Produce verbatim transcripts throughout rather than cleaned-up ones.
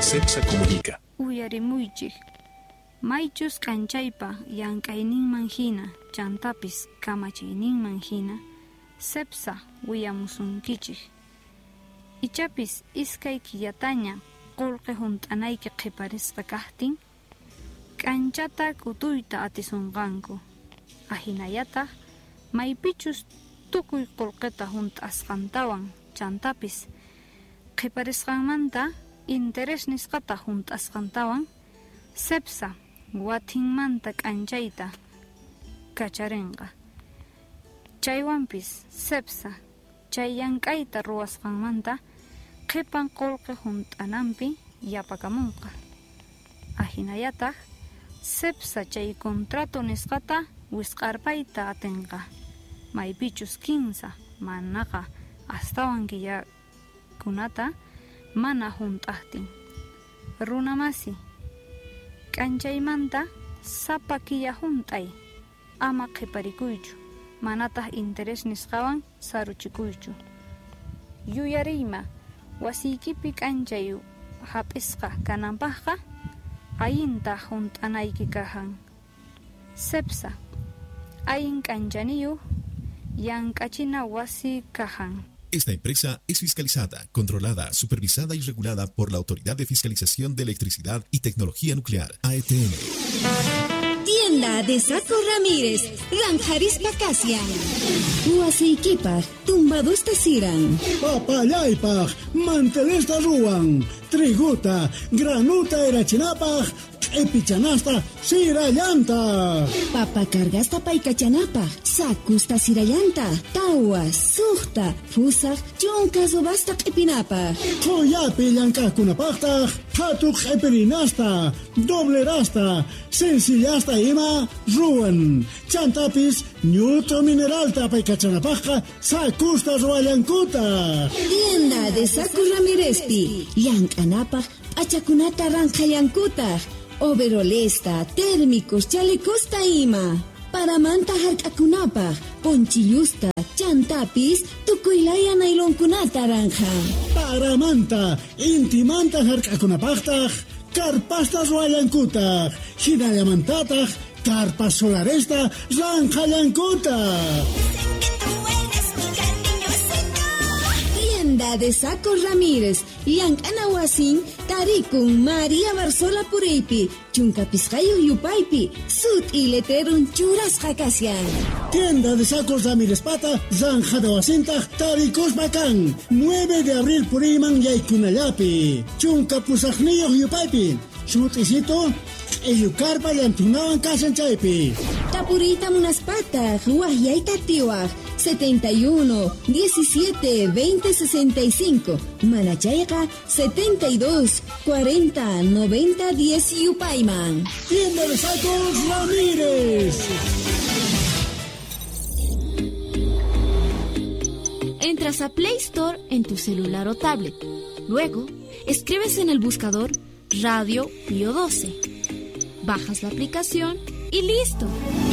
Cepsa Comunica. Uyarimuychik. Maychus kanchaypa llank'ayninman hina, chantapis kamachiyninman hina, Cepsa willamusunkichik. Ichapis iskay killataña qullqi hunt'anayki qiparisqa kaqtin, k'anchata k'utuyta atisunqanku. Ahinallataq maypichus tukuy qullqita hunt'asqantawan chantapis qiparisqanmanta interes nisqata hunt'asqantawan Cepsa watinmanta k'anchayta kacharinqa. Chaywanpis Cepsa chay llank'ayta ruwasqanmanta qipan qullqi hunt'ananpi yapakamunqa. Ahinallataq Cepsa chay contrato nisqata wisq'arpayta atinqa. Maypichus kinsa manaqa astawan killakunata mana hunt'aqtin. Runamasi, k'anchaymanta sapa killa hunt'ay, ama qiparikuychu, manataq interes nisqawan saruchikuychu. Yuyariyma, wasiykipi k'anchay hap'isqa kananpaqqa, ayinta hunt'anayki kahan. Cepsa, ayin k'anchaniyuq llank'achina wasi kahan. Esta empresa es fiscalizada, controlada, supervisada y regulada por la Autoridad de Fiscalización de Electricidad y Tecnología Nuclear, A E T N. Tienda de Saco Ramírez, Ranjaris Pacasian. Huasiykipaj, tumbadusta siran. Papayaypaj, mantelesta ruan. Triguta, granuta erachinapaj, epichanasta sirallanta. Papa cargasta paikachanapaj, sakusta sirallanta. Tawa, suhta, fusak, chunkas basta epinapaj. Koyapi llankakunapajtaj, hatuk epirinasta, doblerasta, sencillasta ima ruan. Chantapis, ñuto mineralta paikachanapajka, sakusta ruallankuta. Tienda de Saco Ramírezpi, Llankanapaj, achakunata ranjayankuta. Overolesta, térmicos, chalecosta ima. Paramanta harkakunapaj, ponchillusta, chantapis, tukuylaya nailonkunata ranja. Paramanta, intimanta harkakunapajtaj, karpasta ruallankuta. Hinayamantataj, karpas solaresta ranjayankuta. Tienda de Saco Ramírez, Llank'anawasin, Tarikun, María Barzola Pureypi, Chunkapisqayo Yupaypi, Sut y Leterun Churasqa Kasian. Tienda de Sacos Ramírez Pata, Zanja de Wasintaj, Taricos Bacán, nueve de abril Puriman Yaykunayapi, Chunkapusaqniyo Yupaypi, Sutisito, Eyucarpa Yantunawan Kasanchaypi. Tapurita Munaspata, Huahyayta Tiwaj, setenta y uno, diecisiete, veinte, sesenta y cinco. Manachayqa, setenta y dos, cuarenta, noventa, diez Yupayman. Tienda de Sacos Ramírez. Entras a Play Store en tu celular o tablet. Luego, escribes en el buscador Radio Pío doce. Bajas la aplicación y listo.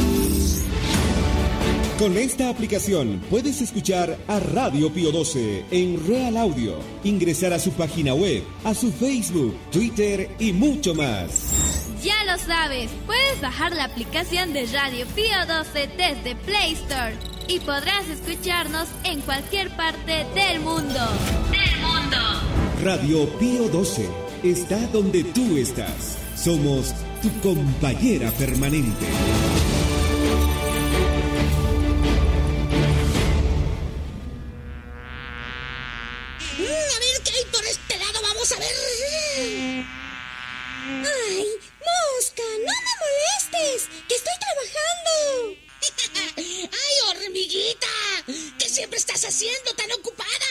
Con esta aplicación puedes escuchar a Radio Pío doce en Real Audio, ingresar a su página web, a su Facebook, Twitter y mucho más. Ya lo sabes, puedes bajar la aplicación de Radio Pío doce desde Play Store y podrás escucharnos en cualquier parte del mundo. ¡Del mundo! Radio Pío doce está donde tú estás. Somos tu compañera permanente. A ver qué hay por este lado, vamos a ver. ¡Ay, Mosca, no me molestes! ¡Que estoy trabajando! ¡Ay, hormiguita! ¿Qué siempre estás haciendo tan ocupada?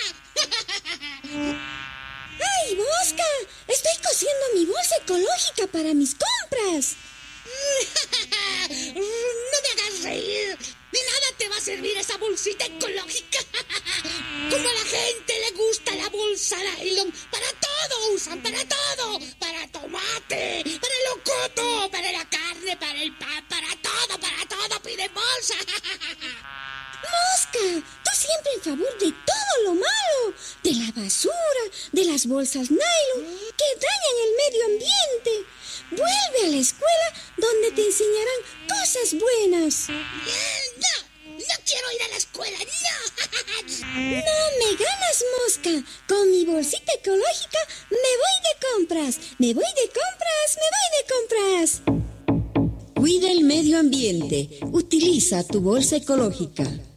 ¡Ay, Mosca! Estoy cosiendo mi bolsa ecológica para mis compras. No me hagas reír. De nada te va a servir esa bolsita ecológica. Como a la gente le gusta la bolsa nylon. Para todo usan, para todo. Para tomate, para el locoto, para la carne, para el pan, para todo, para todo piden bolsa. Mosca, tú siempre en favor de todo lo malo. De la basura, de las bolsas nylon, que dañan el medio ambiente. Vuelve a la escuela donde te enseñarán cosas buenas. No, no quiero ir a la escuela, no. No me ganas, mosca. Con mi bolsita ecológica me voy de compras. Me voy de compras, me voy de compras. Cuida el medio ambiente. Utiliza tu bolsa ecológica.